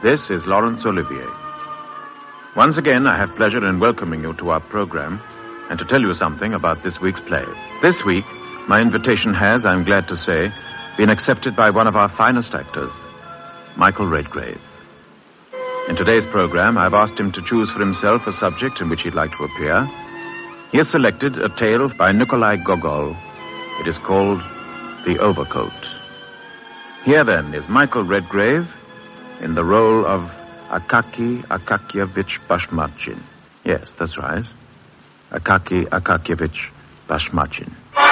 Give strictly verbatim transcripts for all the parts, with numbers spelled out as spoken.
This is Laurence Olivier. Once again, I have pleasure in welcoming you to our program and to tell you something about this week's play. This week, my invitation has, I'm glad to say, been accepted by one of our finest actors, Michael Redgrave. In today's program, I've asked him to choose for himself a subject in which he'd like to appear. He has selected a tale by Nikolai Gogol. It is called The Overcoat. Here, then, is Michael Redgrave in the role of Akaki Akakievich Bashmachin. Yes, that's right. Akaki Akakievich Bashmachin.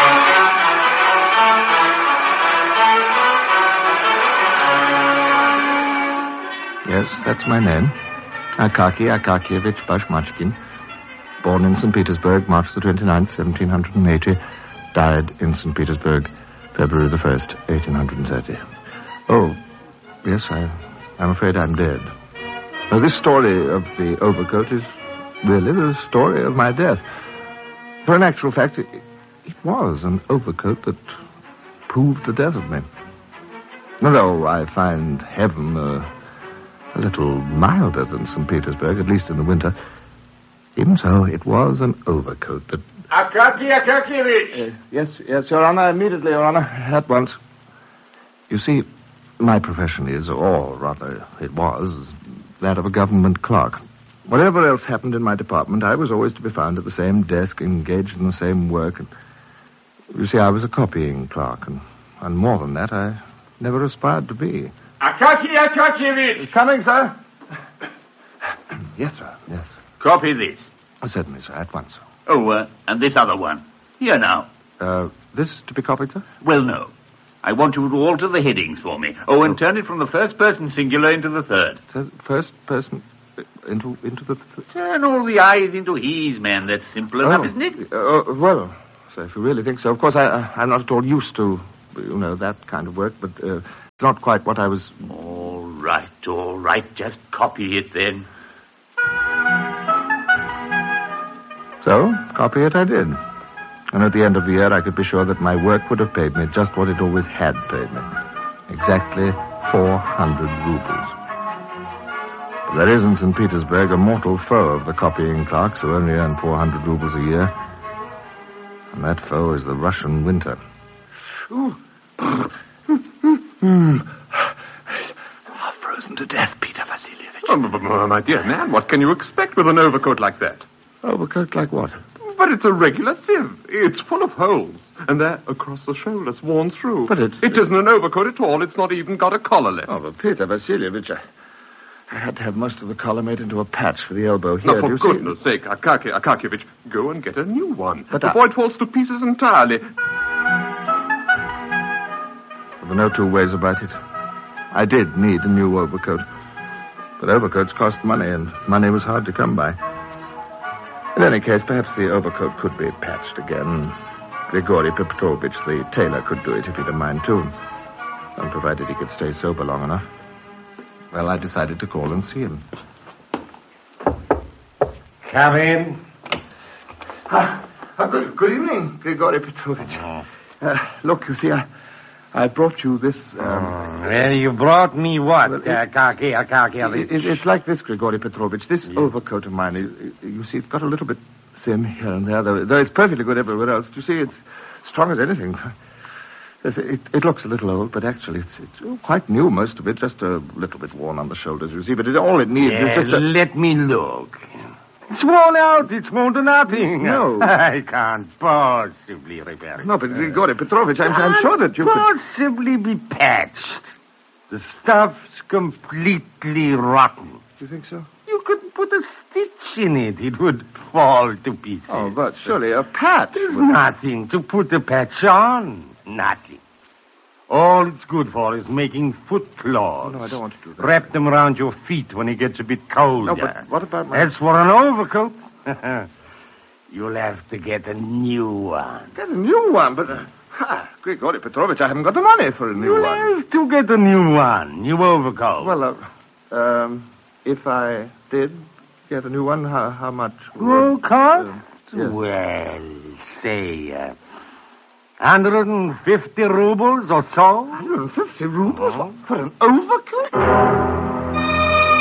Yes, that's my name. Akaki Akakievich Bashmachkin. Born in Saint Petersburg, March the twenty-ninth, seventeen eighty. Died in Saint Petersburg, February the first, eighteen thirty. Oh, yes, I, I'm afraid I'm dead. Now, this story of the overcoat is really the story of my death. For in actual fact, it, it was an overcoat that proved the death of me. Although I find heaven uh, a little milder than Saint Petersburg, at least in the winter, even so, it was an overcoat that... Akaki Akakievich! Uh, yes, yes, Your Honor, immediately, Your Honor, at once. You see, my profession is, or rather, it was, that of a government clerk. Whatever else happened in my department, I was always to be found at the same desk, engaged in the same work. And you see, I was a copying clerk, and, and more than that, I never aspired to be. Akaki Akakievich! Coming, sir. Yes, sir, yes. Copy this. Certainly, sir, at once. Oh, uh, and this other one. Here now. Uh, this to be copied, sir? Well, no. I want you to alter the headings for me. Oh, and turn it from the first person singular into the third. First person into into the... Th- turn all the I's into he's, man. That's simple enough, oh. isn't it? Uh, well, so if you really think so. Of course, I, I, I'm not at all used to, you know, that kind of work, but uh, it's not quite what I was... All right, all right. Just copy it, then. So, copy it I did. And at the end of the year, I could be sure that my work would have paid me just what it always had paid me. Exactly four hundred rubles. But there is in Saint Petersburg a mortal foe of the copying clerks who only earn four hundred rubles a year. And that foe is the Russian winter. Ooh. mm. I've frozen to death, Peter Vasilievich. Oh, my, my dear man, what can you expect with an overcoat like that? Overcoat like what? But it's a regular sieve. It's full of holes. And there, across the shoulders, worn through. But it... It isn't an overcoat at all. It's not even got a collar left. Oh, but Peter Vasilievich, I, I had to have most of the collar made into a patch for the elbow here. Now, for Do you goodness see? sake, Akaki Akakievich, go and get a new one. But before I... it falls to pieces entirely. There were no two ways about it. I did need a new overcoat. But overcoats cost money, and money was hard to come by. In any case, perhaps the overcoat could be patched again. Grigory Petrovich, the tailor, could do it if he'd a mind to. And provided he could stay sober long enough. Well, I decided to call and see him. Come in. Ah, uh, good, good evening, Grigory Petrovich. Oh. Uh, look, you see, I, I brought you this... Um, oh, well, you brought me what, well, Akaki Akakievich? It, it, it's like this, Grigory Petrovich. This yeah. overcoat of mine, you, you see, it's got a little bit thin here and there, though, though it's perfectly good everywhere else. You see, it's strong as anything. It, it, it looks a little old, but actually it's, it's quite new, most of it. Just a little bit worn on the shoulders, you see. But it, all it needs yeah, is just a... Let me look. It's worn out. It's worn to nothing. No. I can't possibly repair it. No, but Grigory Petrovich, I'm, I'm sure that you possibly could... be patched. The stuff's completely rotten. You think so? You could put a stitch in it. It would fall to pieces. Oh, but surely a patch. There's would... nothing to put a patch on. Nothing. All it's good for is making foot claws. Oh, no, I don't want to do that. Wrap them around your feet when it gets a bit colder. No, but what about my... As for an overcoat, you'll have to get a new one. Get a new one? But, uh, ha, Grigory Petrovich, I haven't got the money for a new you'll one. You'll have to get a new one, new overcoat. Well, uh, um, if I did get a new one, how, how much would... Will cost? Uh, yes. Well, say, uh, one hundred fifty rubles or so? one hundred fifty rubles? Oh. For an overcoat?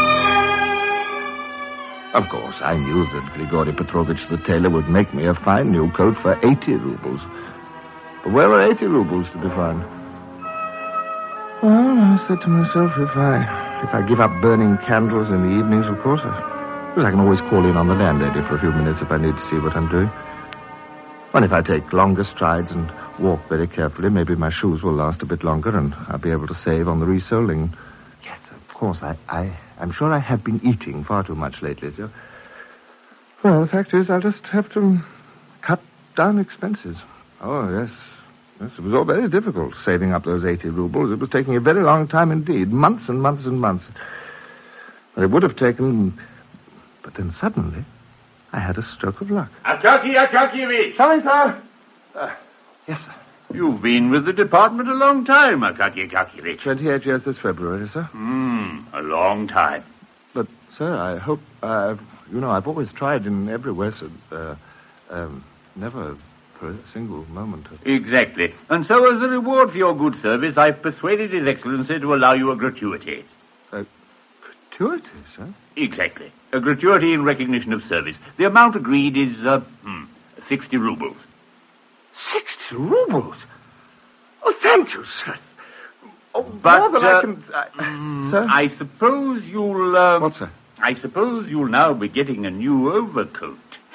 Of course, I knew that Grigory Petrovich the tailor would make me a fine new coat for eighty rubles. But where were eighty rubles to be found? Well, I said to myself, if I if I give up burning candles in the evenings, of course, I, because I can always call in on the landlady for a few minutes if I need to see what I'm doing. And if I take longer strides and walk very carefully, maybe my shoes will last a bit longer and I'll be able to save on the resoling. Yes, of course, I, I, I'm sure I have been eating far too much lately. So. Well, the fact is, I'll just have to cut down expenses. Oh, yes. Yes, it was all very difficult, saving up those eighty rubles. It was taking a very long time indeed, months and months and months. But it would have taken... But then suddenly, I had a stroke of luck. Akaki Akakievich! Sorry, sir. Uh, yes, sir. You've been with the department a long time, Akaki Akakievich. Twenty-eight years this February, sir. Hmm, a long time. But, sir, I hope... Uh, you know, I've always tried in every way, sir. Uh, um, never... for a single moment. Of... Exactly. And so, as a reward for your good service, I've persuaded His Excellency to allow you a gratuity. A gratuity, sir? Exactly. A gratuity in recognition of service. The amount agreed is, uh, hmm, sixty rubles. Sixty rubles? Oh, thank you, sir. Oh, but, more than uh, I can... I, mm, sir? I suppose you'll, uh... What, sir? I suppose you'll now be getting a new overcoat.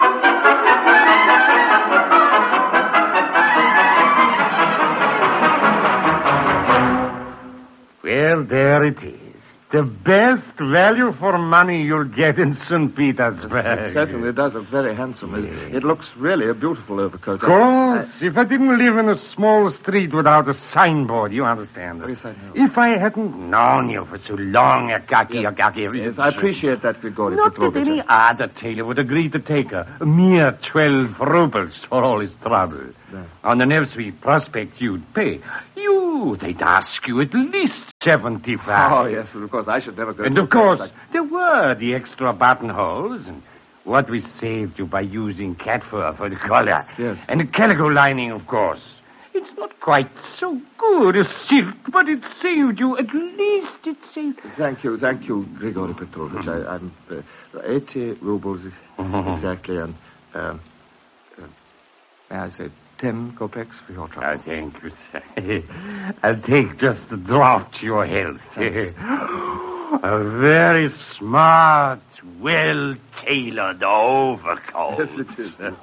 Well, there it is. The best value for money you'll get in Saint Petersburg. It certainly does look very handsome. It, it looks really a beautiful overcoat. Of course. I, if I didn't live in a small street without a signboard, you understand. Yes, I know. If I hadn't known you for so long, Akaki, yes. Akaki... Yes, I appreciate that, Grigory Not Petrovich. that any other tailor would agree to take a, a mere twelve rubles for all his trouble. No. On the Nevsky Prospect you'd pay. You, they'd ask you at least seventy-five. Oh, yes, but of course, I should never go... And of course, like... there were the extra buttonholes and what we saved you by using cat fur for the collar. Yes. And the calico lining, of course. It's not quite so good as silk, but it saved you. At least it saved... Thank you, thank you, Grigory Petrovich. Mm-hmm. I, I'm... Uh, eighty rubles mm-hmm. exactly, and... Um, uh, may I say... Ten kopecks for your trouble. Oh, thank you, sir. I'll take just a draught to your health. A very smart, well-tailored overcoat. Yes, it is. And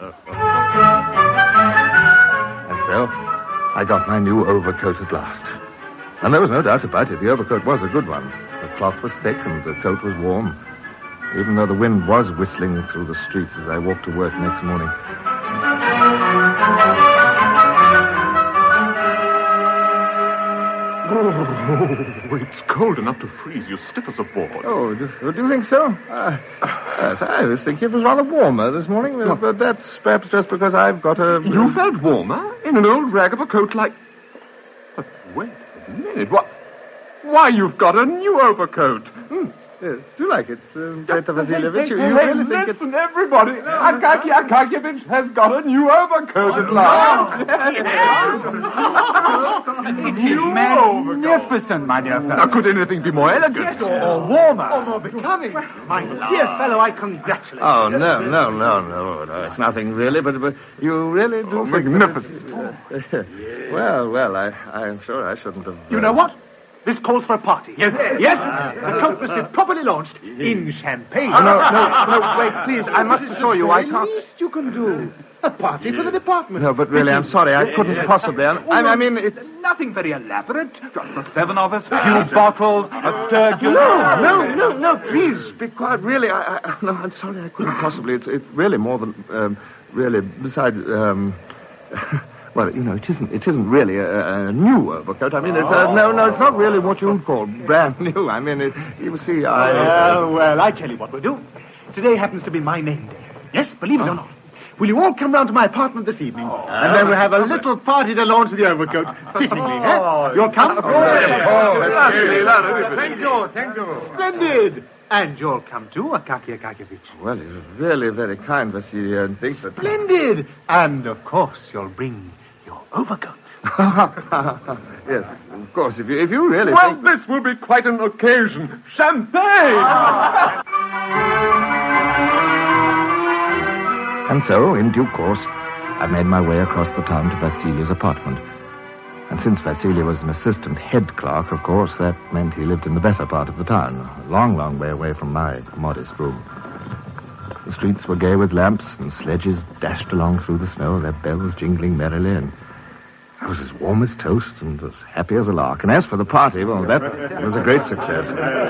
so, I got my new overcoat at last. And there was no doubt about it. The overcoat was a good one. The cloth was thick and the coat was warm, even though the wind was whistling through the streets as I walked to work next morning. Oh, it's cold enough to freeze you stiff as a board. Oh, do, do you think so? Uh, yes, I was thinking it was rather warmer this morning, but, but that's perhaps just because I've got a... You felt warmer in an old rag of a coat like... But wait a minute. What? Why, you've got a new overcoat. Hmm. Yes, do you like it, uh, Peter Vasilievich? You, you hey, really hey, think it's... Listen, everybody. No, Akaki no. Akakievich has got a new overcoat oh, at last. No. It is magnificent, my dear fellow. Now, could anything be more elegant? Yes, or, or warmer. Or more becoming. My dear fellow, I congratulate you. Oh, no, no, no, no, no. It's nothing really, but, but you really do... Oh, magnificent. well, well, I, I'm sure I shouldn't have... Uh... You know what? This calls for a party. Yes, yes. The coat must be properly launched in champagne. Oh, no, no, no, wait, please. I must assure you, I can't... The least you can do. A party for the department. No, but really, I'm sorry. I couldn't possibly. I, I mean, it's... Nothing very elaborate. Just the seven of us, a few bottles, a sturgeon. No, no, no, no, please, be quiet. Really, I... I no, I'm sorry, I couldn't possibly. It's, it's really more than... Um, really, besides... Um, Well, you know, it isn't. It isn't really a, a new overcoat. I mean, it's a, no, no. It's not really what you'd call brand new. I mean, it, you see, I. Well, well, I tell you what we'll do. Today happens to be my name day. Yes, believe it oh. or not. Will you all come round to my apartment this evening, oh. and then we'll have a little party to launch the overcoat, fittingly, oh. eh? You'll come. Oh, oh, thank you, thank you. Splendid. And you'll come too, Akaki Akakievich. Well, it's really very kind, Vasily, and thinks that... Splendid. And, of course, you'll bring your overcoat. Yes, of course, if you, if you really Well, think... this will be quite an occasion. Champagne! And so, in due course, I made my way across the town to Vasilia's apartment. And since Vasilia was an assistant head clerk, of course, that meant he lived in the better part of the town, a long, long way away from my modest room. The streets were gay with lamps, and sledges dashed along through the snow, their bells jingling merrily, and I was as warm as toast and as happy as a lark. And as for the party, well, that was a great success.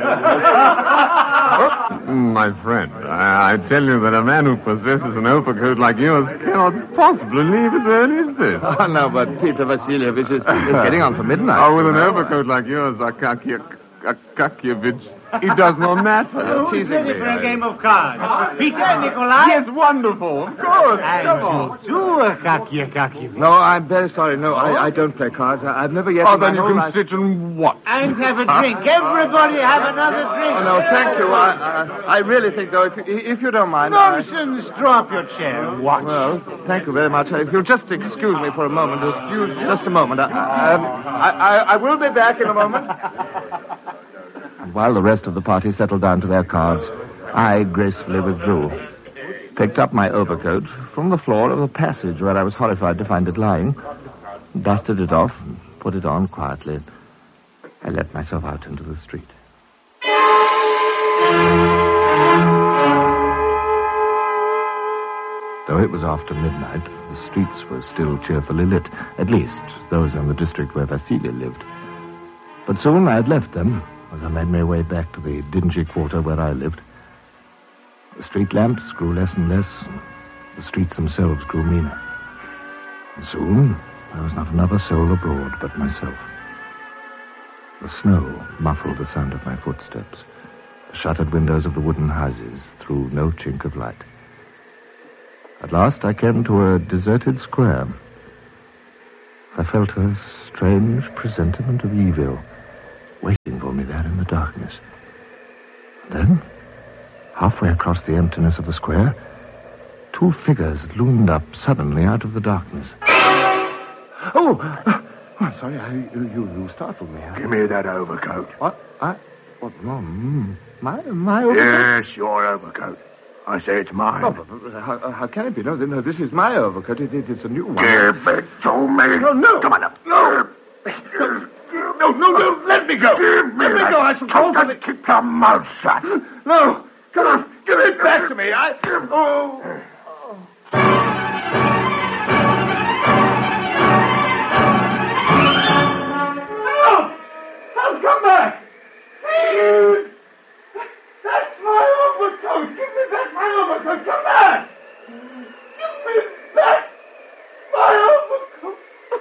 My friend, I, I tell you that a man who possesses an overcoat like yours cannot possibly leave as early as this. Oh, no, but Peter Vasilievich is, is getting on for midnight. Oh, with an overcoat like yours, Akaky, Akakievich, it does not matter. You're teasing ready me, for a game of cards. Peter, Nikolai? Yes, wonderful. Of course. And you too, Akaky, Akaky. No, I'm very sorry. No, I, I don't play cards. I, I've never yet... Oh, then you can life... sit and watch. And have a drink. Everybody have another drink. Oh, no, thank you. I, I, I really think, though, if, if you don't mind... Nonsense. I... Draw up your chair and watch. Well, thank you very much. If you'll just excuse me for a moment. Excuse just a moment. I, um, I, I, I will be back in a moment. While the rest of the party settled down to their cards, I gracefully withdrew, picked up my overcoat from the floor of the passage where I was horrified to find it lying, dusted it off, and put it on quietly. I let myself out into the street. Though it was after midnight, the streets were still cheerfully lit, at least those in the district where Vasilia lived. But soon I had left them, as I made my way back to the dingy quarter where I lived. The street lamps grew less and less, and the streets themselves grew meaner. And soon, there was not another soul abroad but myself. The snow muffled the sound of my footsteps. The shuttered windows of the wooden houses threw no chink of light. At last I came to a deserted square. I felt a strange presentiment of evil waiting for me there in the darkness. Then, halfway across the emptiness of the square, two figures loomed up suddenly out of the darkness. Oh! oh sorry, I, you, you startled me. I... Give me that overcoat. What? I... What? No, mm, my, my overcoat? Yes, your overcoat. I say it's mine. No, but, but how, how can it be? No, no, this is my overcoat. It, it, it's a new one. Give it to me. No, no. Come on up. No. No, no, no, let me go. Give me let me go. I shall call for the... Keep your mouth shut. No. Come on. Give it back to me. I... Oh. No! I'll come back. Please. That's my overcoat. Give me back my overcoat. Come back. Give me back my overcoat.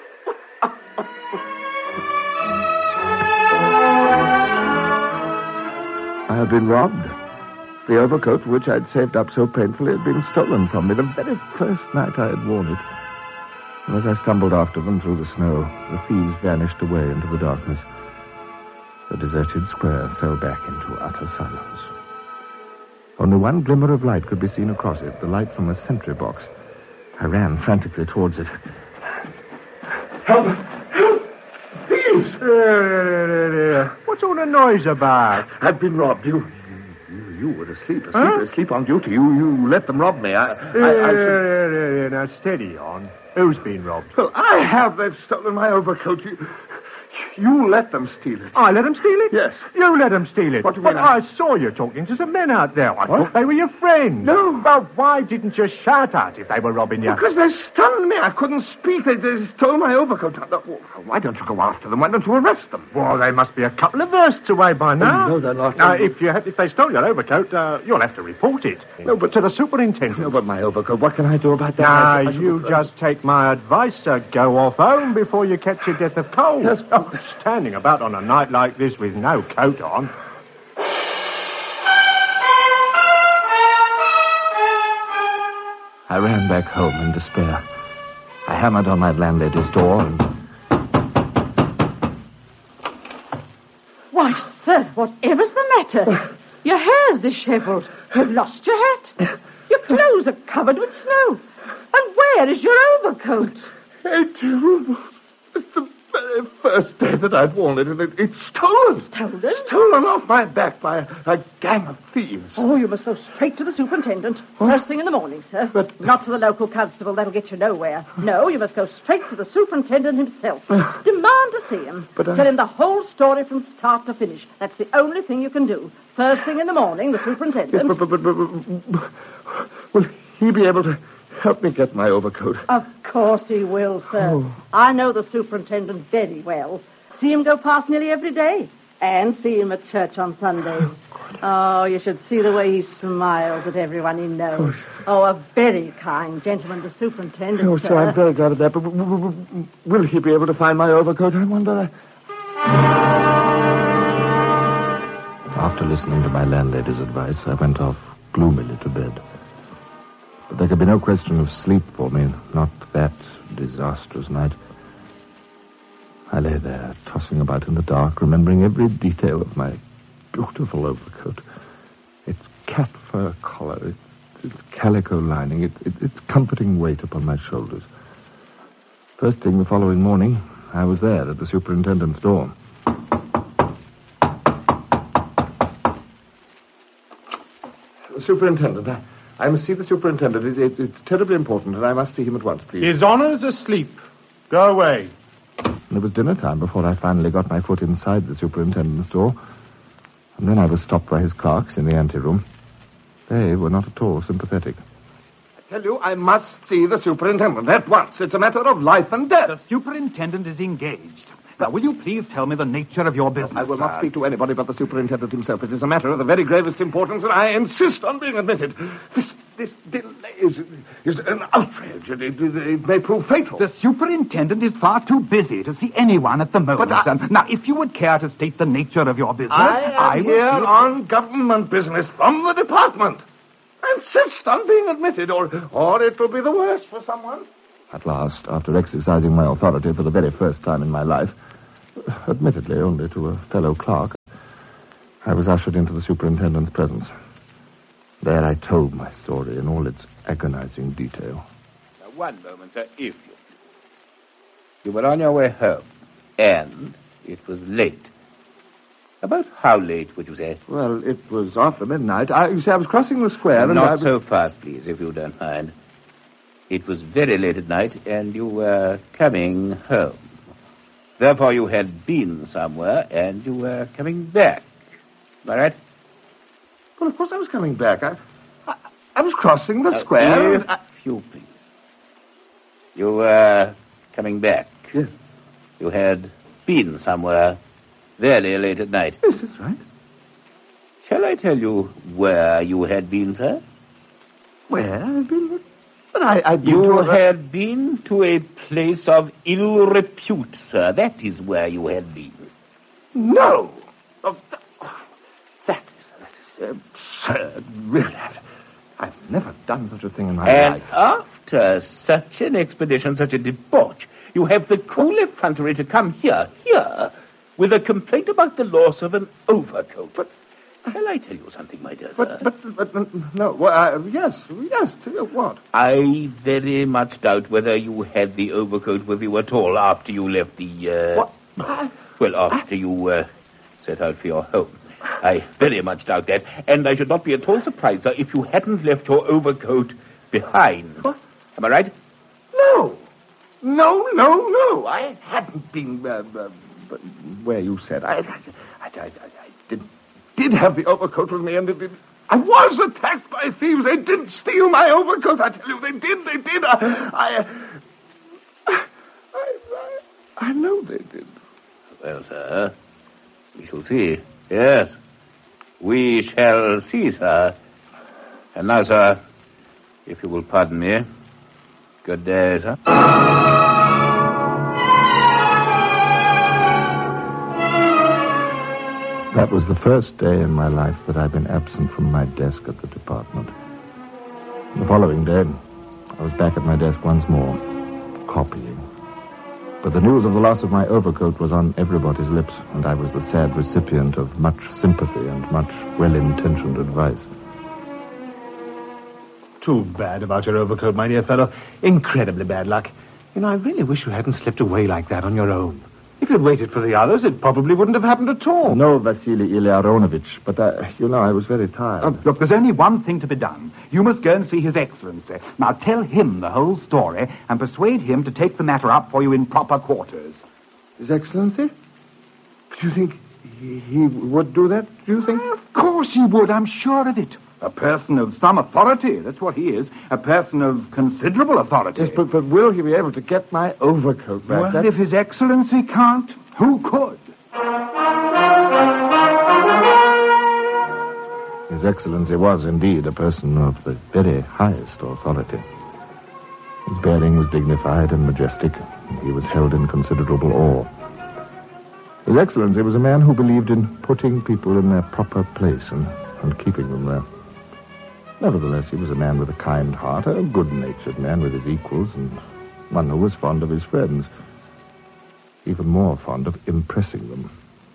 I had been robbed. The overcoat which I'd saved up so painfully had been stolen from me the very first night I had worn it. And as I stumbled after them through the snow, the thieves vanished away into the darkness. The deserted square fell back into utter silence. Only one glimmer of light could be seen across it, the light from a sentry box. I ran frantically towards it. Help! Help! Thieves! What's all the noise about? I've been robbed. You, you, you were asleep, asleep, huh? asleep on duty. You, you let them rob me. I, I, I, I should... Now steady on. Who's been robbed? Well, I have. They've stolen my overcoat. You, you let them steal it. I let them steal it? Yes. You let them steal it? What do you mean? But I... I saw you talking to some men out there. I what? thought they were your friends. No. Well, why didn't you shout out if they were robbing you? Because they stunned me. I couldn't speak. They, they stole my overcoat. Why don't you go after them? Why don't you arrest them? Well, they must be a couple of versts away by now. Oh, no, they're not. Now, if you have, if they stole your overcoat, uh, you'll have to report it. No, but to the superintendent. No, but my overcoat. What can I do about that? Now, I, I you should... just take my advice, sir. Go off home before you catch your death of cold. Yes. Oh, standing about on a night like this with no coat on. I ran back home in despair. I hammered on my landlady's door and... Why, sir, whatever's the matter? Your hair's dishevelled. You've lost your hat. Your clothes are covered with snow. And where is your overcoat? It's, it's the very first day that I'd worn it, and it, it's stolen. Stolen? Stolen off my back by a, a gang of thieves. Oh, you must go straight to the superintendent. First thing in the morning, sir. But- Not to the local constable. That'll get you nowhere. No, you must go straight to the superintendent himself. Demand to see him. But I- Tell him the whole story from start to finish. That's the only thing you can do. First thing in the morning, the Yes, superintendent. but, but, but, but, but will he be able to help me get my overcoat? Of course he will, sir. Oh. I know the superintendent very well. See him go past nearly every day. And see him at church on Sundays. Oh, you should see the way he smiles at everyone he knows. Oh, a very kind gentleman, the superintendent, Oh, sir. sir, I'm very glad of that. But w- w- w- will he be able to find my overcoat? I wonder. After listening to my landlady's advice, I went off gloomily to bed. But there could be no question of sleep for me, not that disastrous night. I lay there, tossing about in the dark, remembering every detail of my beautiful overcoat. Its cat fur collar, its, its calico lining, its, its, its comforting weight upon my shoulders. First thing the following morning, I was there at the superintendent's door. Superintendent, I, I must see the superintendent. It, it, it's terribly important, and I must see him at once, please. His honour's asleep. Go away. It was dinner time before I finally got my foot inside the superintendent's door. And then I was stopped by his clerks in the anteroom. They were not at all sympathetic. I tell you, I must see the superintendent at once. It's a matter of life and death. The superintendent is engaged. Now, will you please tell me the nature of your business, I will sir? not speak to anybody but the superintendent himself. It is a matter of the very gravest importance, and I insist on being admitted. This this delay is, is an outrage. It, it, it may prove fatal. The superintendent is far too busy to see anyone at the moment, But I- sir. Now, if you would care to state the nature of your business, I am will here see- on government business from the department. I insist on being admitted, or, or it will be the worse for someone. At last, after exercising my authority for the very first time in my life, admittedly only to a fellow clerk, I was ushered into the superintendent's presence. There I told my story in all its agonizing detail. Now, one moment, sir, if you please. You were on your way home, and it was late. About how late, would you say? Well, it was after midnight. I, you see, I was crossing the square, and Not I was... so fast, please, if you don't mind. It was very late at night, and you were coming home. Therefore, you had been somewhere, and you were coming back. Am I right? Well, of course I was coming back. I, I, I was crossing the Now, square. If and I- you please. You were coming back. Yes. You had been somewhere very late at night. Yes, that's right. Shall I tell you where you had been, sir? Where? I've been... But I, I've been You to a- had been to a place of ill repute, sir. That is where you had been. No! Oh, th- oh, that is, that is absurd. Really, I've, I've never done such a thing in my And life. after such an expedition, such a debauch, you have the cool effrontery to come here, here, with a complaint about the loss of an overcoat. But shall I tell you something, my dear sir? But, but, but, no, well, uh, yes, yes, tell you what? I very much doubt whether you had the overcoat with you at all after you left the, uh... What? I, Well, after you, uh, set out for your home. I very much doubt that, and I should not be at all surprised, sir, if you hadn't left your overcoat behind. What? Am I right? no! No, no, no! I hadn't been, uh, uh, where you said. I, I, I, I, I did, did have the overcoat with me, and it did... I was attacked by thieves. They did steal my overcoat. I tell you, they did. They did. I, I, I, I, I know they did. Well, sir, we shall see. Yes, we shall see, sir. And now, sir, if you will pardon me, good day, sir. That was the first day in my life that I'd been absent from my desk at the department. The following day, I was back at my desk once more, copying. But the news of the loss of my overcoat was on everybody's lips, and I was the sad recipient of much sympathy and much well-intentioned advice. Too bad about your overcoat, my dear fellow. Incredibly bad luck. You know, I really wish you hadn't slipped away like that on your own. If you'd waited for the others, it probably wouldn't have happened at all. No, Vasily Ilyaronovich, but, uh, you know, I was very tired. Uh, look, there's only one thing to be done. You must go and see His Excellency. Now, tell him the whole story and persuade him to take the matter up for you in proper quarters. His Excellency? Do you think he, he would do that, do you think? Of course he would, I'm sure of it. A person of some authority, that's what he is. A person of considerable authority. Yes, but, but will he be able to get my overcoat back? Well, That's... if His Excellency can't, who could? His Excellency was indeed a person of the very highest authority. His bearing was dignified and majestic, and he was held in considerable awe. His Excellency was a man who believed in putting people in their proper place and, and keeping them there. Nevertheless, he was a man with a kind heart, a good-natured man with his equals, and one who was fond of his friends, even more fond of impressing them.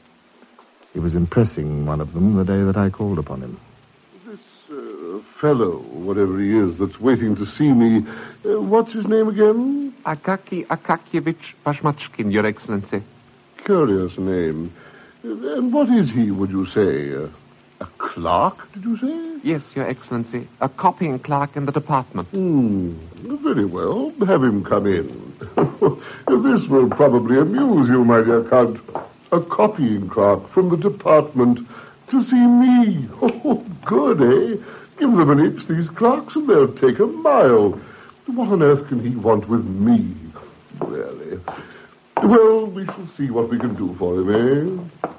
He was impressing one of them the day that I called upon him. This uh, fellow, whatever he is, that's waiting to see me, uh, what's his name again? Akaki Akakievich Bashmachkin, Your Excellency. Curious name. Uh, and what is he, would you say? Uh, a clerk, did you say? Yes, Your Excellency. A copying clerk in the department. Hmm. Very well. Have him come in. This will probably amuse you, my dear Count. A copying clerk from the department to see me. Oh, good, eh? Give them an inch, these clerks, and they'll take a mile. What on earth can he want with me? Really? Well, we shall see what we can do for him, eh?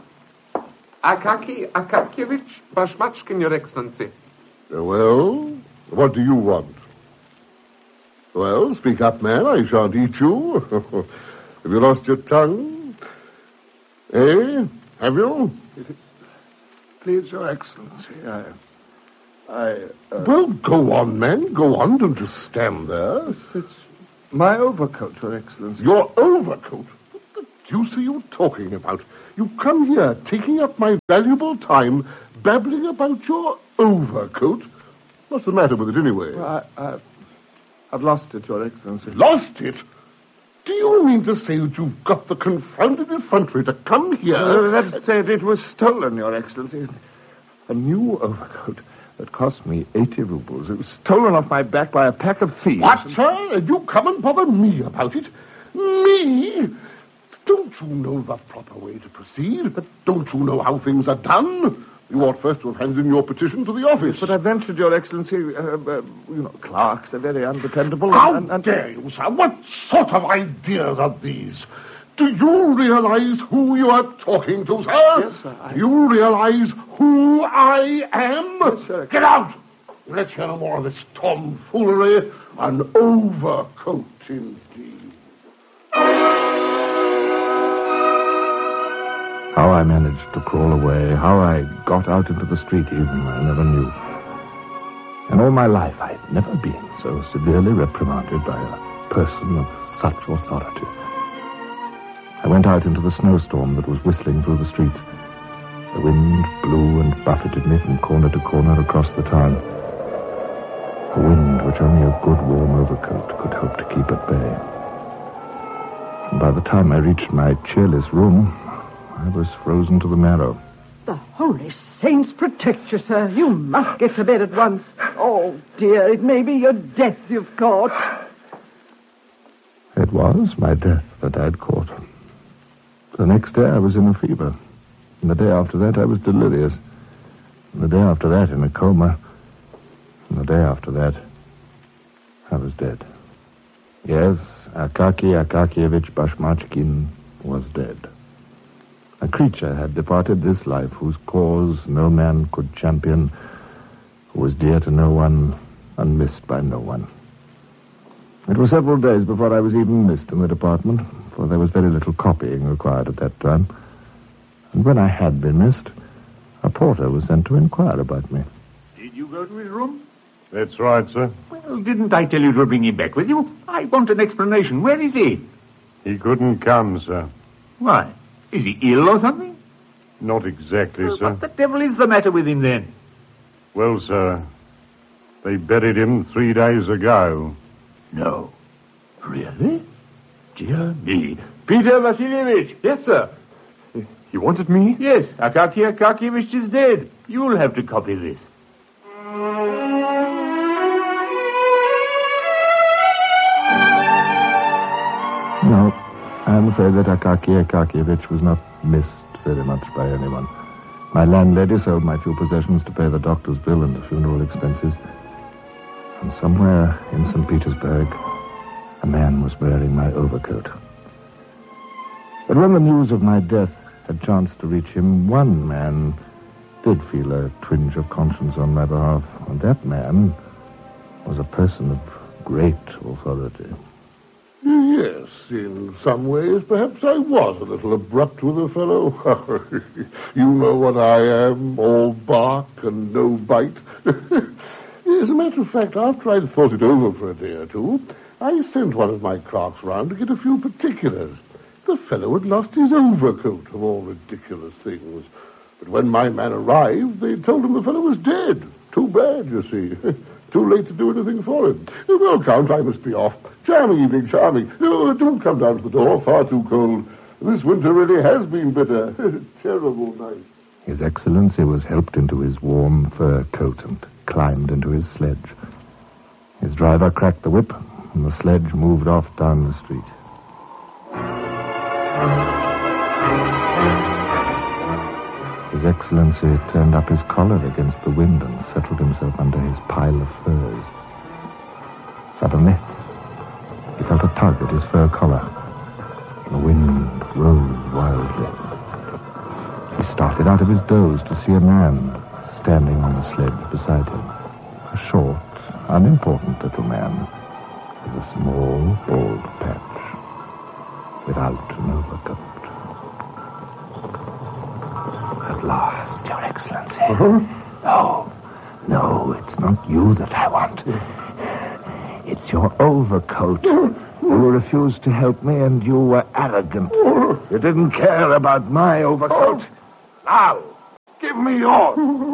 Akaki Akakievich Bashmachkin, Your Excellency. Uh, well, what do you want? Well, speak up, man. I shan't eat you. Have you lost your tongue? Eh? Have you? Please, Your Excellency, I... I... Uh... Well, go on, man. Go on. Don't just stand there. It's my overcoat, Your Excellency. Your overcoat? What the deuce are you talking about? You come here, taking up my valuable time, babbling about your overcoat. What's the matter with it, anyway? Well, I, I, I've lost it, Your Excellency. Lost it? Do you mean to say that you've got the confounded effrontery to come here? Uh, that's it. It was stolen, Your Excellency. A new overcoat that cost me eighty rubles. It was stolen off my back by a pack of thieves. What, sir? And you come and bother me about it? Me? Don't you know the proper way to proceed? Don't you know how things are done? You ought first to have handed in your petition to the office. But I ventured, Your Excellency, uh, uh, you know, clerks are very undependable. How and, and, dare you, sir? What sort of ideas are these? Do you realize who you are talking to, sir? Yes, sir. I... Do you realize who I am? Yes, sir. Get out! Let's hear no more of this tomfoolery. An overcoat, indeed. How I managed to crawl away, how I got out into the street even, I never knew. In all my life, I had never been so severely reprimanded by a person of such authority. I went out into the snowstorm that was whistling through the streets. The wind blew and buffeted me from corner to corner across the town. A wind which only a good warm overcoat could hope to keep at bay. And by the time I reached my cheerless room, I was frozen to the marrow. The holy saints protect you, sir. You must get to bed at once. Oh, dear, it may be your death you've caught. It was my death that I'd caught. The next day I was in a fever. And the day after that I was delirious. And the day after that in a coma. And the day after that I was dead. Yes, Akaki Akakievich Bashmachkin was dead. A creature had departed this life whose cause no man could champion, who was dear to no one and missed by no one. It was several days before I was even missed in the department, for there was very little copying required at that time. And when I had been missed, a porter was sent to inquire about me. Did you go to his room? That's right, sir. Well, didn't I tell you to bring him back with you? I want an explanation. Where is he? He couldn't come, sir. Why? Is he ill or something? Not exactly, Well, sir. what the devil is the matter with him then? Well, sir, they buried him three days ago. No. Really? Dear me. Peter Vasilievich. Yes, sir. You wanted me? Yes, Akaky Akakievich is dead. You'll have to copy this. No, I'm afraid that Akaky Akakievich was not missed very much by anyone. My landlady sold my few possessions to pay the doctor's bill and the funeral expenses. And somewhere in Saint Petersburg, a man was wearing my overcoat. But when the news of my death had chanced to reach him, one man did feel a twinge of conscience on my behalf. And that man was a person of great authority. Yes, in some ways, perhaps I was a little abrupt with the fellow. You know what I am, all bark and no bite. As a matter of fact, after I'd thought it over for a day or two, I sent one of my clerks round to get a few particulars. The fellow had lost his overcoat, of all ridiculous things. But when my man arrived, they told him the fellow was dead. Too bad, you see. Too late to do anything for him. Well, Count, I must be off. Charming evening, charming. No, don't come down to the door. Far too cold. This winter really has been bitter. Terrible night. His Excellency was helped into his warm fur coat and climbed into his sledge. His driver cracked the whip, and the sledge moved off down the street. His Excellency turned up his collar against the wind and settled himself under his pile of furs. Suddenly, he felt a tug at his fur collar. The wind rose wildly. He started out of his doze to see a man standing on the sledge beside him. A short, unimportant little man with a small, bald patch, without an overcoat. At last, Your Excellency. Uh-huh. No, no, it's not you that I want. It's your overcoat. You refused to help me, and you were arrogant. You didn't care about my overcoat. Now, give me yours.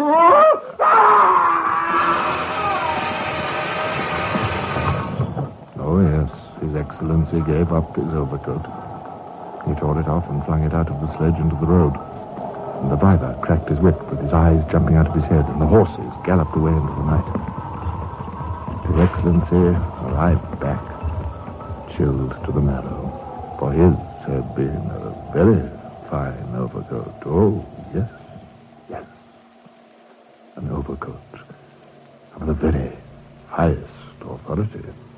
Oh, yes, His Excellency gave up his overcoat. He tore it off and flung it out of the sledge into the road. And the driver cracked his whip with his eyes jumping out of his head, and the horses galloped away into the night. His Excellency arrived back, chilled to the marrow, for his had been a very fine overcoat. Oh, yes, yes. An overcoat of the very highest authority.